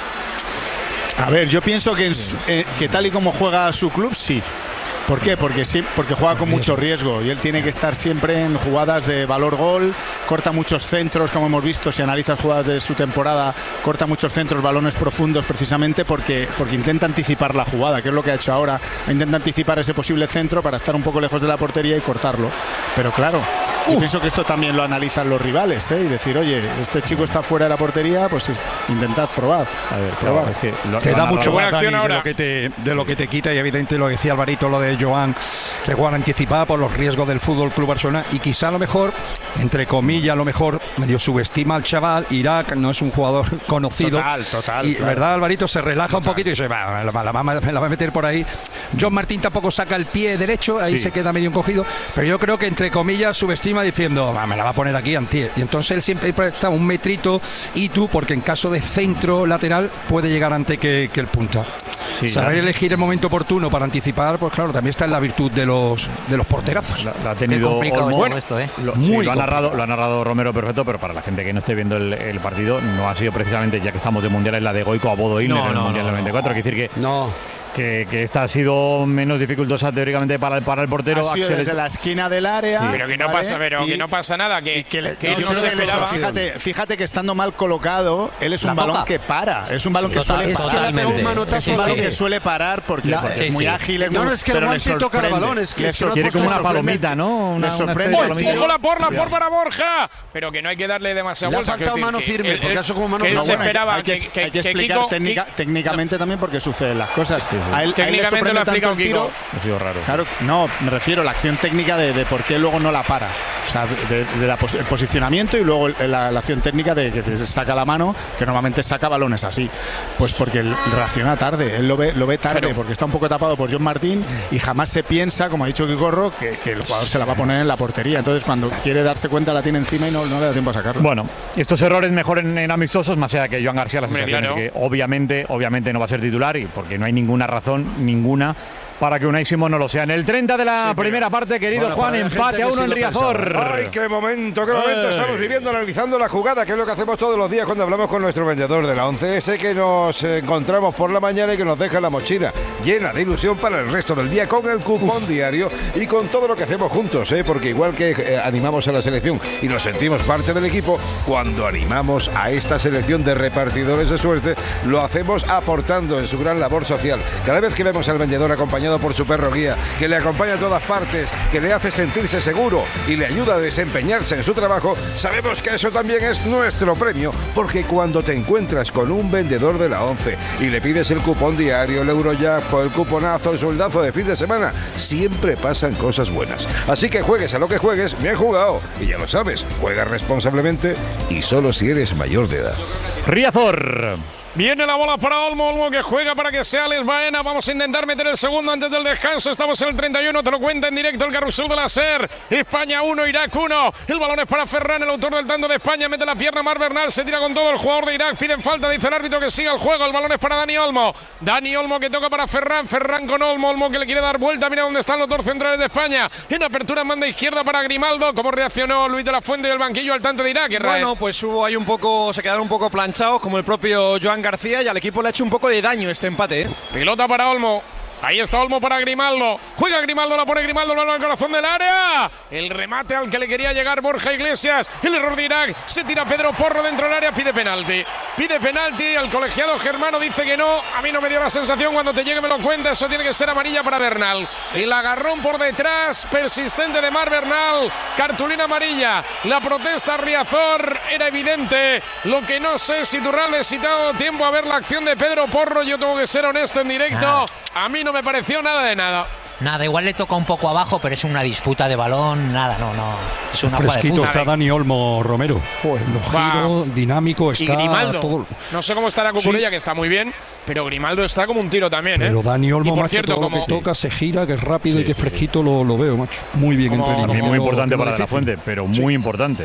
A ver, yo pienso que tal y como juega su club, sí. ¿Por qué? Porque juega con mucho riesgo y él tiene que estar siempre en jugadas de valor gol, corta muchos centros, como hemos visto, si analizas jugadas de su temporada, corta muchos centros, balones profundos precisamente porque intenta anticipar la jugada, que es lo que ha hecho ahora, intenta anticipar ese posible centro para estar un poco lejos de la portería y cortarlo. Pero claro, yo pienso que esto también lo analizan los rivales, y decir, oye, este chico está fuera de la portería, pues intentad probar. A ver, probar. Es que te da mucho buena acción ahora de lo que te quita, y evidente lo decía Alvarito, lo de Joan, que juega anticipada por los riesgos del Fútbol Club Barcelona, y quizá a lo mejor, entre comillas, a lo mejor medio subestima al chaval. Irak no es un jugador conocido. Total. Y verdad, Alvarito se relaja un poquito y dice, la va a meter por ahí. John Martín tampoco saca el pie derecho, ahí se queda medio encogido, pero yo creo que entre comillas subestima diciendo, me la va a poner aquí Antier. Y entonces él siempre está un metrito y tú, porque en caso de centro lateral puede llegar antes que el punta. Saber elegir el momento oportuno para anticipar, pues claro, también está en la virtud de los porterazos. La ha tenido bueno, esto, lo ha narrado Romero perfecto, pero para la gente que no esté viendo el partido, no ha sido precisamente, ya que estamos de mundiales, la de Goico a Bodo Illner en el Mundial 94. Quiere decir que esta ha sido menos dificultosa teóricamente para el portero. Ha sido desde la esquina del área. Pero que no pasa nada. Que no se esperaba. Fíjate que estando mal colocado, él es un balón que para. Es un balón que suele parar. Es un balón que suele parar porque es muy ágil. Es que el guante toca el balón. Quiere como una palomita, ¿no? Ojo la por para Borja. Pero que no hay que darle demasiada vuelta. Le ha faltado mano firme, porque eso como mano firme. Hay que explicar técnicamente también por qué suceden las cosas. A él técnicamente lo ha explicado Kiko. Ha sido raro. Claro, no, me refiero a la acción técnica de por qué luego no la para. O sea, el posicionamiento y luego la acción técnica de que te saca la mano, que normalmente saca balones así. Pues porque él reacciona tarde, él lo ve tarde, porque está un poco tapado por John Martín y jamás se piensa, como ha dicho Kikorro, que el jugador se la va a poner en la portería. Entonces, cuando quiere darse cuenta, la tiene encima y no le da tiempo a sacarlo. Bueno, estos errores mejor en amistosos, más allá que Joan García, la sensación es que obviamente no va a ser titular, y porque no hay ninguna razón para que Unai Simón no lo sea. En el 30 de la primera parte, querido Juan, empate a 1 en Riazor. ¡Ay, qué momento estamos viviendo, analizando la jugada, que es lo que hacemos todos los días cuando hablamos con nuestro vendedor de la 11, ese que nos encontramos por la mañana y que nos deja la mochila llena de ilusión para el resto del día, con el cupón diario y con todo lo que hacemos juntos, porque igual que animamos a la selección y nos sentimos parte del equipo, cuando animamos a esta selección de repartidores de suerte, lo hacemos aportando en su gran labor social. Cada vez que vemos al vendedor acompañado por su perro guía, que le acompaña a todas partes, que le hace sentirse seguro y le ayuda a desempeñarse en su trabajo, sabemos que eso también es nuestro premio, porque cuando te encuentras con un vendedor de la 11 y le pides el cupón diario, el Eurojackpot, el cuponazo, el sueldazo de fin de semana, siempre pasan cosas buenas. Así que juegues a lo que juegues, bien jugado. Y ya lo sabes, juega responsablemente y solo si eres mayor de edad. Riazor. Viene la bola para Olmo que juega para que sea Alex Baena. Vamos a intentar meter el segundo antes del descanso. Estamos en el 31, te lo cuenta en directo el carrusel de la SER. España 1, Irak 1. El balón es para Ferran, el autor del tanto de España. Mete la pierna Mar Bernal, se tira con todo el jugador de Irak. Piden falta, dice el árbitro que siga el juego. El balón es para Dani Olmo. Dani Olmo que toca para Ferran. Ferran con Olmo que le quiere dar vuelta. Mira dónde están los dos centrales de España. En apertura en banda izquierda para Grimaldo. ¿Cómo reaccionó Luis de la Fuente del banquillo al tanto de Irak? Bueno, pues hubo ahí se quedaron un poco planchados, como el propio Joan García, y al equipo le ha hecho un poco de daño este empate. Pelota para Olmo. Ahí está Olmo para Grimaldo. Juega Grimaldo, la pone Grimaldo, al corazón del área. El remate al que le quería llegar Borja Iglesias. El error de Irak. Se tira Pedro Porro dentro del área. Pide penalti. Pide penalti. El colegiado germano dice que no. A mí no me dio la sensación. Cuando te llegue me lo cuenta. Eso tiene que ser amarilla para Bernal. El agarrón por detrás. Persistente de Mar Bernal. Cartulina amarilla. La protesta Riazor era evidente. Lo que no sé si Turraldes ha dado tiempo a ver la acción de Pedro Porro. Yo tengo que ser honesto en directo. A mí no me pareció nada de nada. Nada, igual le toca un poco abajo, pero es una disputa de balón, nada, no. Es una fresquito está Dani Olmo, Romero. Los giros, dinámico, está. Y Grimaldo. Todo. No sé cómo estará Cucurella, que está muy bien, pero Grimaldo está como un tiro también, Pero Dani Olmo, y por macho, cierto, todo lo que toca, se gira, que es rápido y que fresquito lo veo, macho. Muy bien entre líneas. Muy importante para De la Fuente, pero muy importante.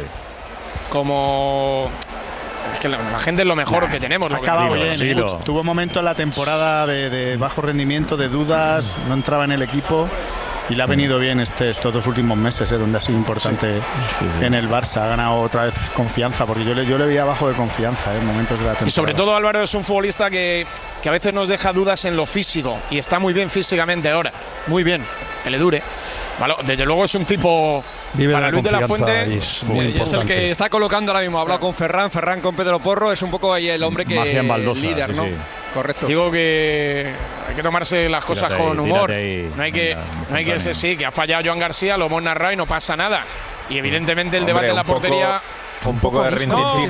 Es que la gente es lo mejor que tenemos. Acaba bien. Tuvo momentos en la temporada de bajo rendimiento, de dudas, no entraba en el equipo y le ha venido bien estos 2 últimos meses, donde ha sido importante en el Barça. Ha ganado otra vez confianza, porque yo le veía bajo de confianza en momentos de la temporada. Y sobre todo Álvaro es un futbolista que a veces nos deja dudas en lo físico y está muy bien físicamente ahora. Muy bien, que le dure. Vale, desde luego es un tipo para Luis de la Fuente es el que está colocando ahora mismo. Ha hablado con Ferran con Pedro Porro, es un poco ahí el hombre que Baldosa, líder, ¿no? Sí. Correcto. Digo que hay que tomarse las cosas con humor. No hay que que ha fallado Joan García, lo hemos narrado y no pasa nada. Y evidentemente el debate en la portería. Un poco de rintintín.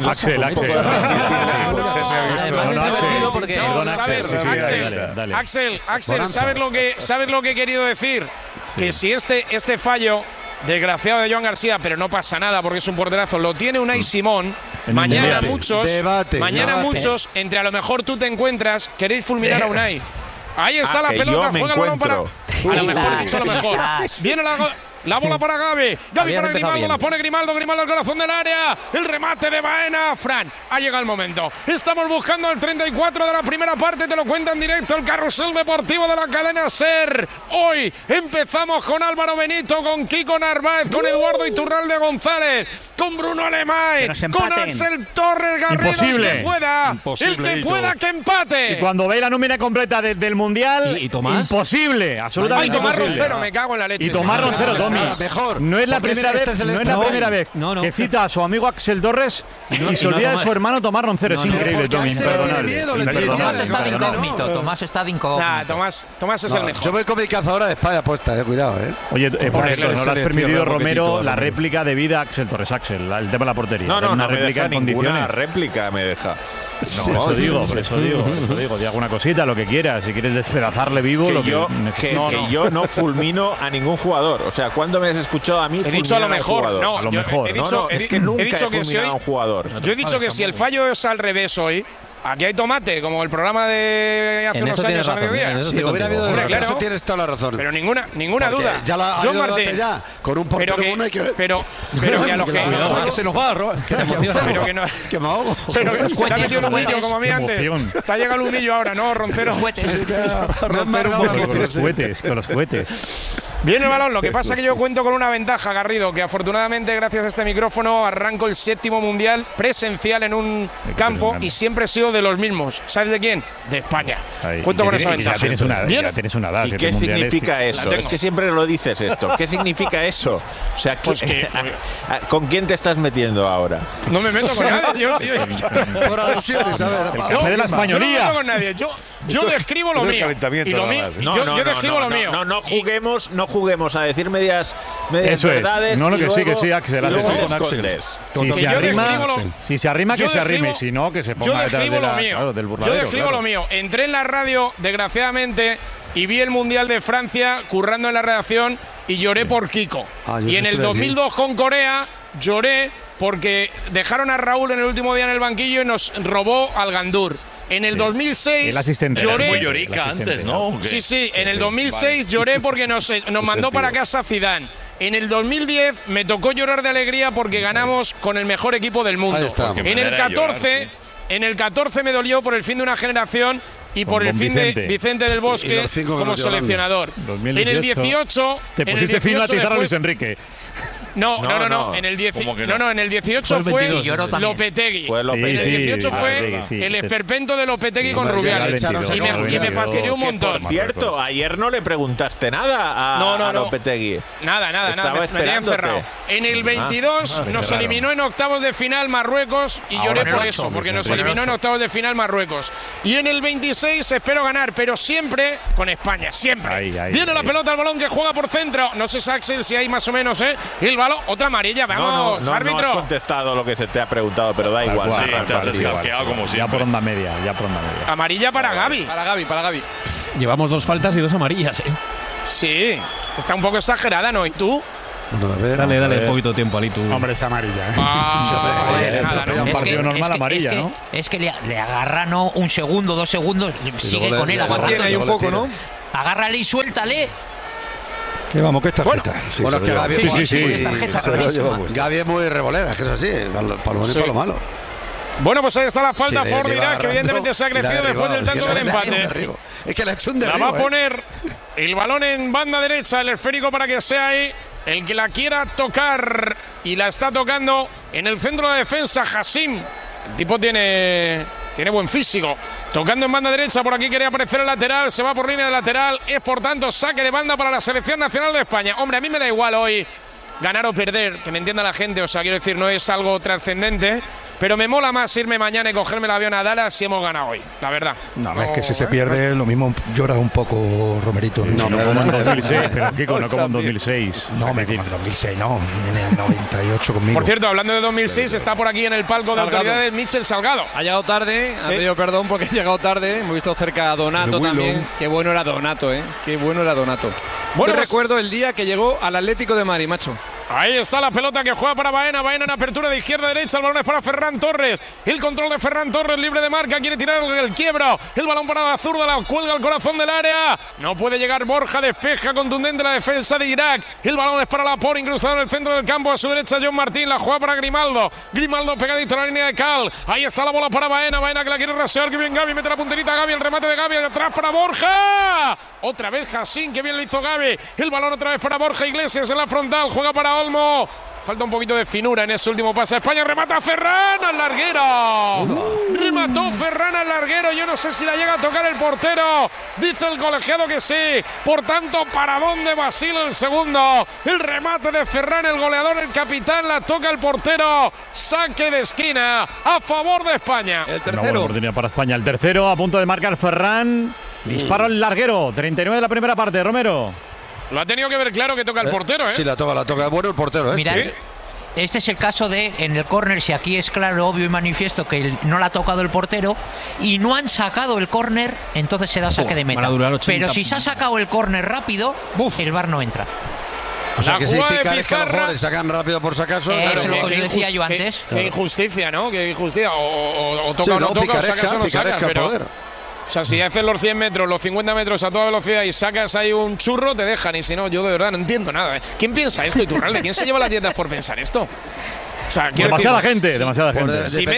Axel, ¿sabes lo que he querido decir? Que si este fallo desgraciado de Joan García, pero no pasa nada porque es un porterazo, lo tiene Unai Simón. Mañana muchos, entre a lo mejor tú te encuentras, queréis fulminar a Unai. Ahí está la pelota, juega el balón para. A lo mejor dicho lo mejor. Viene la bola para Gavi para Grimaldo, la pone Grimaldo al corazón del área. El remate de Baena. Fran, ha llegado el momento. Estamos buscando el 34 de la primera parte. Te lo cuenta en directo el carrusel deportivo de la cadena SER. Hoy empezamos con Álvaro Benito, con Kiko Narváez, con Eduardo Iturralde González, con Bruno Alemán, con Axel Torres Garrido. Imposible. El que pueda que empate. Y cuando ve la nómina completa del Mundial, ¿Y Tomás? Imposible, absolutamente. Tomás imposible. Roncero, me cago en la leche. Y Tomás Roncero, Tommy. Mejor. No es la primera vez, No. que cita a su amigo Axel Torres y se olvida de su hermano Tomás Roncero. Es increíble, Tommy. Tomás está de incógnito. Tomás está de incógnito. Tomás es el mejor. Yo voy con mi cazadora de espada puesta, cuidado, Oye, por eso no le has permitido, Romero, la réplica de vida a Axel Torres. Axel, el tema de la portería. No una me réplica deja en condiciones. ninguna réplica me deja. Por eso digo. Di alguna cosita, lo que quieras. Si quieres despedazarle vivo, yo no fulmino a ningún jugador. O sea, ¿cuándo me has escuchado a mí fulminar dicho a lo mejor, a un jugador? no, a lo mejor. Es que nunca he fulminado a un jugador. Yo he dicho que si el fallo es al revés hoy, aquí hay tomate, como el programa de hace unos años a mediodía. Si hubiera habido eso tienes toda la razón. Pero ninguna duda. Ya la John Martín, ya, con un portero bueno hay que. Pero que a los que se nos va, Robert. Pero que no. Que me ahogo. Pero que te ha metido un humillo como a mí antes. Te ha llegado el humillo ahora, ¿no, Roncero? Con los cohetes. Viene el balón, lo que pasa es que yo cuento con una ventaja, Garrido, que afortunadamente gracias a este micrófono arranco el 7º mundial presencial en un campo y siempre he sido de los mismos. ¿Sabes de quién? De España. Cuento con esa ventaja. Ya tienes una edad. ¿Y qué significa eso? Es que siempre lo dices esto. ¿Qué significa eso? O sea, ¿con quién te estás metiendo ahora? No me meto con nadie. Por alusiones, a ver. El café de la españolía. Yo no me meto con nadie. Yo describo lo mío. Y lo mío. Yo describo lo mío. No juguemos a decir medias verdades. No, lo que sí, Axel. Si se arrima, que se arrime. Si no, que se ponga detrás del burladero. Yo describo lo mío. Entré en la radio, desgraciadamente, y vi el Mundial de Francia currando en la redacción y lloré por Kiko. Y en el 2002 con Corea lloré porque dejaron a Raúl en el último día en el banquillo y nos robó al Gandur. En el 2006 el asistente. lloré. Muy llorica antes, ¿no? Sí, en el 2006 lloré porque nos mandó para casa Zidane. En el 2010 me tocó llorar de alegría porque ganamos con el mejor equipo del mundo. En el 14 me dolió por el fin de una generación y por el fin de Vicente del Bosque como seleccionador. 2018, en el 18 te pusiste fin a atizar a Luis Enrique. No. En el 18 fue Lopetegui. En el 18 fue el esperpento de Lopetegui con Rubiales. Y me fastidió un montón. Por cierto, ayer no le preguntaste nada a Lopetegui. Nada. Me tenía encerrado. En el 22 nos eliminó en octavos de final Marruecos y lloré por eso, porque nos eliminó en octavos de final Marruecos. Y en el 26 espero ganar, pero siempre con España, siempre. Viene la pelota al balón que juega por centro. No sé, Axel, si hay más o menos, el balón. Otra amarilla, vamos, árbitro. No has contestado lo que se te ha preguntado, pero da igual. Sí, te has escaqueado como siempre. Ya por onda media. Amarilla para Gavi. Para Gavi. Llevamos 2 faltas y 2 amarillas, Sí, está un poco exagerada, ¿no? ¿Y tú? Bueno, a ver, dale un poquito de tiempo, Ali, tú. Hombre, es amarilla. Un partido normal amarilla, ¿no? Es que le agarra, ¿no? 1 segundo, 2 segundos, sigue con él agarrando. Tiene ahí un poco, ¿no? Agárrale y suéltale. Que vamos, que es tarjeta. Bueno, es que Gavi Gavi es muy revolera, es que es así, para lo bueno y para lo malo. Bueno, pues ahí está la falta por Irak, que evidentemente se ha crecido después del tanto del empate. Es que le ha hecho un derribo. La va a poner el balón en banda derecha, el esférico, para que sea ahí el que la quiera tocar. Y la está tocando en el centro de defensa, Hassim. El tipo tiene buen físico. Tocando en banda derecha, por aquí quería aparecer el lateral, se va por línea de lateral, es por tanto saque de banda para la selección nacional de España. Hombre, a mí me da igual hoy ganar o perder, que me entienda la gente, o sea, quiero decir, no es algo trascendente, pero me mola más irme mañana y cogerme el avión a Dallas si hemos ganado hoy, la verdad. No, es que si se pierde, lo mismo lloras un poco, Romerito. No, como en 2006, pero Kiko, no como en 2006. No, como en 2006, no, en el 98 conmigo. Por cierto, hablando de 2006, está por aquí en el palco de autoridades Michel Salgado. Ha llegado tarde, ha pedido perdón porque ha llegado tarde. Hemos visto cerca a Donato también. Qué bueno era Donato, Qué bueno era Donato. Bueno, recuerdo el día que llegó al Atlético de Madrid, macho. Ahí está la pelota que juega para Baena. Baena en apertura de izquierda a derecha. El balón es para Ferran Torres. El control de Ferran Torres, libre de marca. Quiere tirar el quiebro. El balón para la zurda. La cuelga al corazón del área. No puede llegar Borja. Despeja contundente la defensa de Irak. El balón es para Laporte, incrustado en el centro del campo. A su derecha John Martín. La juega para Grimaldo. Grimaldo pegadito a la línea de Cal. Ahí está la bola para Baena. Baena que la quiere rasear. Que bien Gavi. Mete la punterita a Gavi. El remate de Gavi. Atrás para Borja. Otra vez Hassim. Que bien lo hizo Gavi. El balón otra vez para Borja Iglesias en la frontal. Juega para Olmo. Falta un poquito de finura en ese último pase. España remata Ferran al larguero. Remató Ferran al larguero. Yo no sé si la llega a tocar el portero. Dice el colegiado que sí. Por tanto, paradón de Basile el segundo. El remate de Ferran, el goleador, el capitán. La toca el portero. Saque de esquina a favor de España. El tercero. Una buena oportunidad para España. El tercero a punto de marcar Ferran. Disparo al larguero. 39 de la primera parte. Romero. Lo ha tenido que ver claro que toca el portero, Sí, la toca bueno el portero, Mirad, ¿Sí? Este es el caso de, en el córner, si aquí es claro, obvio y manifiesto que no la ha tocado el portero y no han sacado el córner, entonces se da saque de meta. Pero si se ha sacado el córner rápido, el VAR no entra. O sea, que si pican es que los jugadores sacan rápido por si acaso. Es lo que os decía yo antes. Qué injusticia, ¿no? Qué injusticia. O toca o no toca, o sacas o no sacas, pero... O sea, si haces los 100 metros, los 50 metros a toda velocidad y sacas ahí un churro, te dejan. Y si no, yo de verdad no entiendo nada. ¿Quién piensa esto, Iturralde? ¿Quién se lleva las dietas por pensar esto? O sea, demasiada gente. Si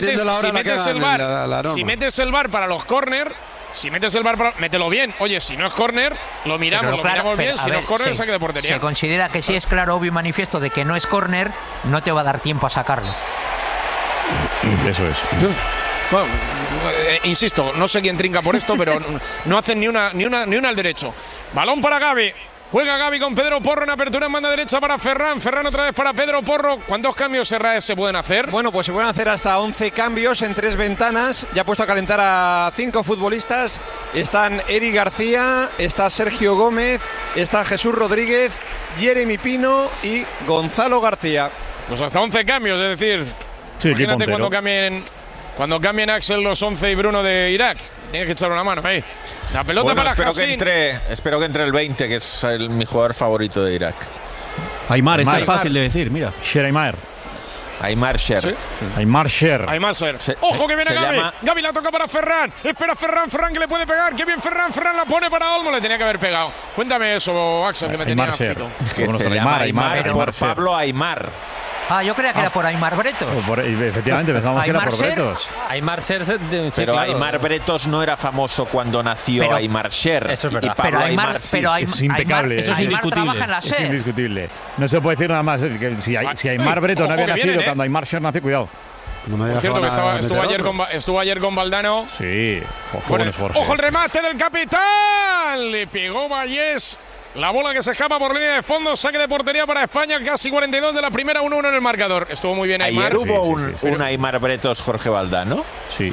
metes el VAR para los córner, mételo bien. Oye, si no es córner, lo miramos bien. Si no es córner, saque de portería. Se considera que si es claro, obvio y manifiesto de que no es córner, no te va a dar tiempo a sacarlo. Eso es. Bueno, insisto, no sé quién trinca por esto, pero no hacen ni una al derecho. Balón para Gavi. Juega Gavi con Pedro Porro en apertura en banda derecha para Ferran. Ferran otra vez para Pedro Porro. ¿Cuántos cambios se pueden hacer? Bueno, pues se pueden hacer hasta 11 cambios en 3 ventanas. Ya ha puesto a calentar a 5 futbolistas. Están Eric García, está Sergio Gómez, está Jesús Rodríguez, Jeremy Pino y Gonzalo García. Pues hasta 11 cambios, es decir, imagínate cuando cambien Axel los 11 y Bruno de Irak. Tienes que echar una mano ahí. La pelota para Hassim. Espero que entre el 20, que es mi jugador favorito de Irak. Aymar, está fácil de decir, mira. Sher Aymar. Aymar Cher. ¿Sí? Aymar Cher. Ojo que viene Gavi. llama... Gavi la toca para Ferran. Espera Ferran que le puede pegar. Qué bien Ferran la pone para Olmo. Le tenía que haber pegado. Cuéntame eso, Axel, que me tenía frito. Que se llama Aymar por Pablo Aymar. Yo creía que era por Aymar Bretos. Efectivamente, pensamos que era por Bretos. Aymar Cher, pero claro. Aymar Bretos no era famoso cuando nació Aymar Cher. Eso es verdad. Y Pablo Aymar es impecable. Eso es indiscutible. Es indiscutible. No se puede decir nada más. Que si Aymar Bretos no había nacido cuando Aymar Cher nació, cuidado. No me Por cierto, que estuvo ayer con Valdano. Sí. Ojo el remate del capitán. Le pegó Vallés. La bola que se escapa por línea de fondo, saque de portería para España, casi 42 de la primera, 1-1 en el marcador. Estuvo muy bien Aymar. Ayer hubo un Aymar Bretos Jorge Valdano. Sí,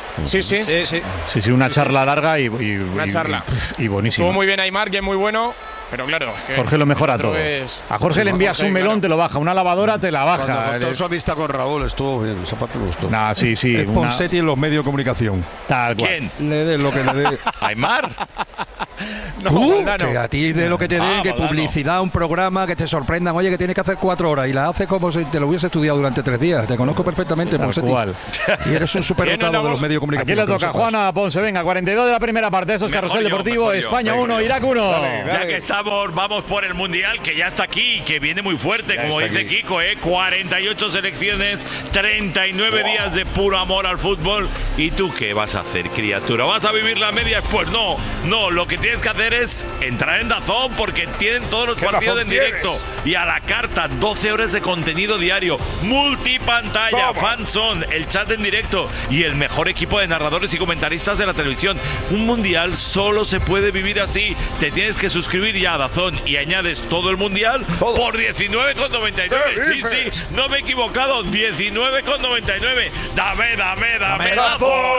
una charla larga y buenísima. Estuvo muy bien Aymar, que es muy bueno. Pero claro, Jorge lo mejora todo. A Jorge le envías un melón, te lo baja. Una lavadora te la baja. Cuando su amistad con Raúl estuvo bien. Esa parte me gustó. Sí. Es Ponseti en los medios de comunicación. Tal cual. ¿Quién? Le dé lo que le dé. ¿Aymar? Que a ti de lo que te den, que publicidad, un programa, que te sorprendan. Oye, que tienes que hacer 4 horas y la haces como si te lo hubiese estudiado durante 3 días. Te conozco perfectamente, Ponseti. Y eres un superdotado de los medios de comunicación. Aquí le toca a Juana Ponce. Venga, 42 de la primera parte. Eso es Carrusel Deportivo. España 1, Irak 1. Ya que estamos, vamos por el Mundial, que ya está aquí, que viene muy fuerte, como dice aquí. Kiko, 48 selecciones, 39 días de puro amor al fútbol. ¿Y tú qué vas a hacer, criatura? ¿Vas a vivir la media? Pues no, lo que tienes que hacer es entrar en DAZN, porque tienen todos los partidos en directo y a la carta, 12 horas de contenido diario, multipantalla, fanzone, el chat en directo y el mejor equipo de narradores y comentaristas de la televisión. Un Mundial solo se puede vivir así. Te tienes que suscribir ya a DAZN y añades todo el Mundial por 19,99. Sí, no me he equivocado, 19,99. Dame DAZN.